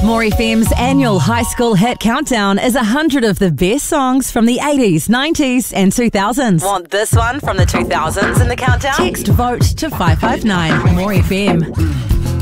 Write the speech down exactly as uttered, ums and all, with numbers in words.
More F M's annual high school hit countdown is a hundred of the best songs from the eighties, nineties and two thousands. Want this one from the two thousands in the countdown? Text VOTE to five five nine. More F M.